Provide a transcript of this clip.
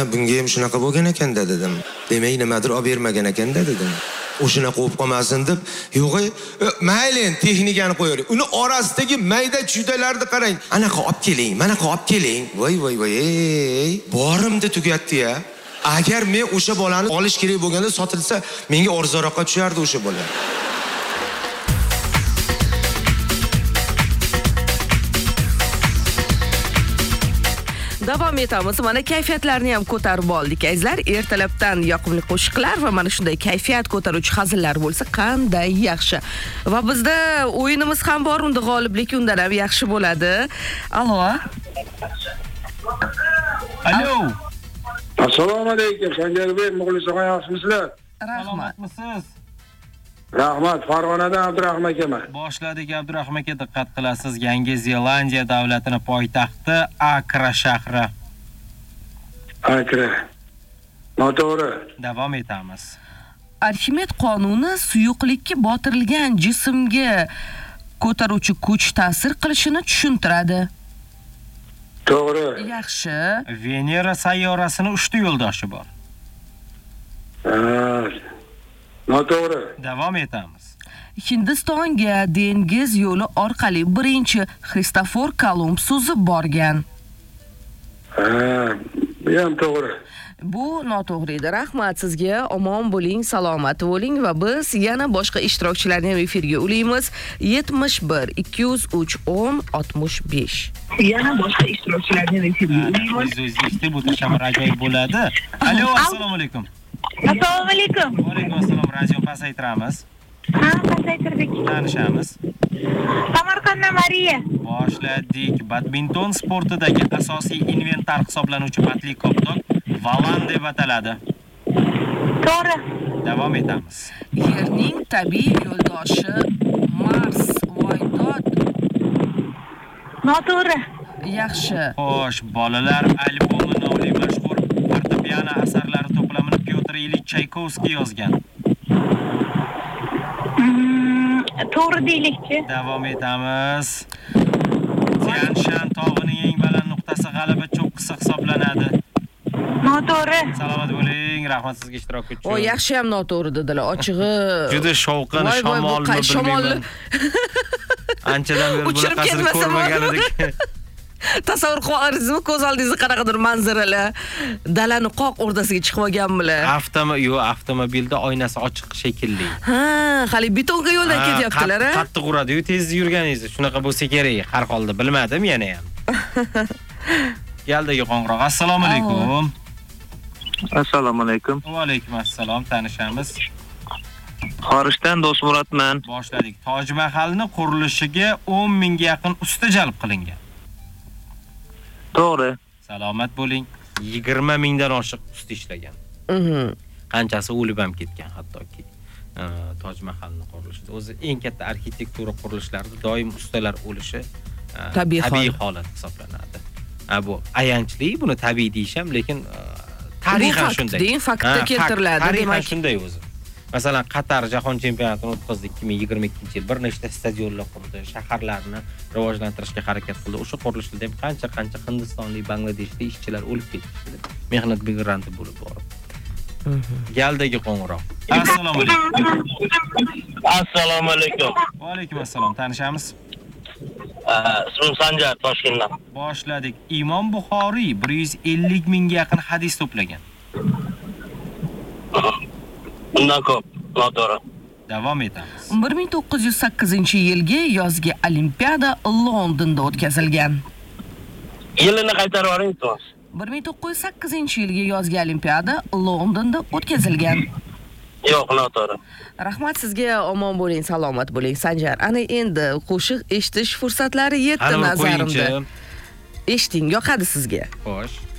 bunga ham shunaqa bo'lgan ekan-da dedim. Demak, nimadir olib bermagan ekan-da dedim. O'shuna qo'yib qolmasin deb, yo'q, mayli, texnikani qo'yaylik. Uni orasidagi mayda chuydalarni qarang. Anaqa olib keling, manaqa olib keling. Voy, borimda tugatdi-ya. Agar men o'sha bolani olish kerak bo'lganda sotilsa, menga orzuroqqa tushardi o'sha bola. Davom etamiz. Mana kayfiyatlarni ham ko'tarib oldik. Azizlar, ertalabdan yoqimli qo'shiqlar va mana shunday kayfiyat ko'taruvchi hazillar bo'lsa qanday yaxshi. Va bizda o'yinimiz ham bor, unda g'oliblik undan ham yaxshi bo'ladi. Alo. Alo. Assalomu alaykum, Sanjarbek, muxlislar yaxshimisizlar? Rahmat. Rahmat, Farg'onadan Abdurahmon akaman. Boshladik Abdurahmon aka, diqqat qilasiz. Yangi Zelandiya davlatining poytaxti Akra shahri. Akra. Noto'g'ri. Davom etamiz. Arximed qonuni suyuqlikka botirilgan jismga ko'taruvchi kuch ta'sir qilishini tushuntiradi. To'g'ri. Yaxshi. Venera sayyorasining 3 ta yo'ldoshi bor. Noto'g'ri. Davom etamiz. Hindistonga dengiz yo'li orqali birinchi Kristofor Kolumb suzib borgan. Bu ham to'g'ri. Bu noto'g'ri edi. Rahmat sizga. Omon bo'ling, salomat bo'ling va biz yana boshqa ishtirokchilarni ham efirga ulaymiz. 71 203 10 65. Yana boshqa ishtirokchilarni ham efirga ulaymiz. O'zingizda bu tashabbur ajoyib bo'ladi. Alo, assalomu alaykum. Assalomu alaykum. Va alaykum assalom. Radio pasaytiramiz. Ha, pasaytirdik. Tanishamiz. Samarqanddan Mariya. Boshladik. Badminton sportidagi asosiy inventar hisoblanuvchi batli koptok Valan deb ataladi. To'g'ri. Davom etamiz. Yerning tabiiy yo'ldoshi Mars voydod. Noto'g'ri. Yaxshi. Xo'sh, bolalar albomi nomli mashhur fortepiano asarlari to'plamini Pyotr Ilich Chaykovskiy yozgan. To'g'ri deylikchi. Davom etamiz. Tianshan tog'ining eng baland nuqtasi g'alaba cho'qqisi hisoblanadi. Noto'g'ri. Salomat bo'ling, rahmat sizga ishtirok uchun. O, yaxshi ham noto'g'ri dedilar. Ochig'i. Juda shovqin, shamolni bilmayman. Anchadan beri bunaqasini ko'rmagan edik. Tasavvur qilasizmi, ko'z oldingizda qanaqadir manzaralar, dalani qoq o'rtasiga chiqib olganmilar. Avtomobilda oynasi ochiq shekilli. Ha, hali betonga yo'ldan ketyaptilar, ha? Qattiq uradi-yu, tez yurganingizda. Shunaqa bo'lsa kerak. Har holda bilmadim yana ham. Galdagi qo'ng'iroq. Assalomu alaykum. Assalomu alaykum. Va alaykum assalom. Tanishamiz. Xorijdan Do'stmurodman. Boshladik. Toj Mahalni qurilishiga 10 mingga yaqin usta jalb qilingan. To'g'ri. Salomat bo'ling. 20 mingdan oshiq usta ishlagan. Qanchasi o'lib ham ketgan hattoki. Toj Mahalni qurilishida o'zi eng katta arxitektura qurilishlarida doim ustalar o'lishi tabiiy holat hisoblanadi. Bu ayanchli, buni tabiiy deysham, lekin tarixan shunday. Faktda keltiriladi, demak shunday o'zi. Masalan, Qatar jahon chempionatini o'tkazdi 2022-yil. Bir nechta stadionlar qurdi, shaharlarni rivojlantirishga harakat qildi. O'sha qurilishlarda ham qancha hindistonlik, bangladeshlik ishchilar o'lib ketdi. Mehnat migranti bo'lib borib. Galdagi qo'ng'iroq. Assalomu alaykum. Assalomu alaykum. Va alaykum assalom. Tanishamiz. Ismim Sanjar, Toshkentdan. Boshladik. Imom Buxoriy 150 mingga yaqin hadis to'plagan. Undan ko'p, noto'g'ri. Davom etamiz. 1908-yilgi yozgi olimpiada Londonda o'tkazilgan. Yilini qaytarib yuboring, to'g'ri. 1908-yilgi yozgi olimpiada Londonda o'tkazilgan. Yo'q, noto'g'ri. Rahmat sizga, omon bo'ling, salomat bo'ling, Sanjar. Ana endi qo'shiq eshitish fursatlari yetdi nazarimda. Eshiting, yoqadi sizga. Xo'sh.